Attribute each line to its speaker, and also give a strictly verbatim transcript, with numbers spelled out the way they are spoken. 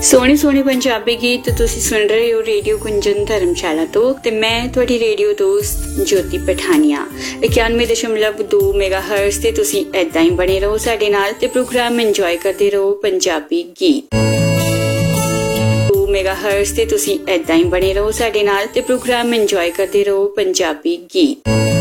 Speaker 1: सोहने सोहने पंजाबी गीत तुसी सुन रहे हो रेडियो गुंजन धर्मशाला तो ते मैं तुहाडी रेडियो दोस्त ज्योति पठानिया इक्यानवे दशमलव दो मेगा हर्ट्ज ते तुसी ऐदां ही बने रहो साडे नाल ते प्रोग्राम एंजॉय करते रहो पंजाबी गीत। दो मेगा हर्ट्ज ते तुसी ऐदां ही बने रहो साडे नाल ते प्रोग्राम एंजॉय करते रहो पंजाबी गीत।